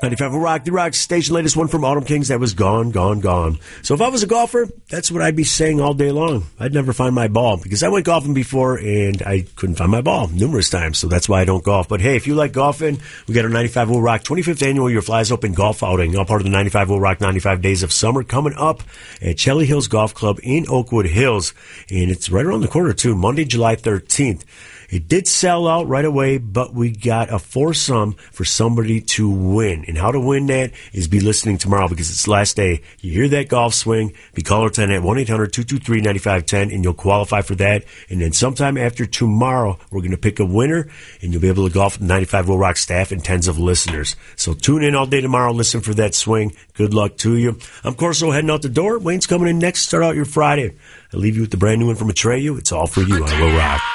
95 will rock, the rock station, latest one from Autumn Kings that was gone, gone, gone. So if I was a golfer, that's what I'd be saying all day long. I'd never find my ball because I went golfing before and I couldn't find my ball numerous times. So that's why I don't golf. But hey, if you like golfing, we got our 95 will rock 25th annual Your Flies Open golf outing, all part of the 95 will rock 95 days of summer coming up at Chelly Hills Golf Club in Oakwood Hills. And it's right around the corner too, Monday, July 13th. It did sell out right away, but we got a foursome for somebody to win. And how to win that is be listening tomorrow because it's the last day. You hear that golf swing, be caller 10 at 1-800-223-9510, and you'll qualify for that. And then sometime after tomorrow, we're going to pick a winner, and you'll be able to golf with the 95 Will Rock staff and tens of listeners. So tune in all day tomorrow, listen for that swing. Good luck to you. I'm Corso heading out the door. Wayne's coming in next. Start out your Friday. I leave you with the brand new one from Atreyu. It's all for you. I will rock.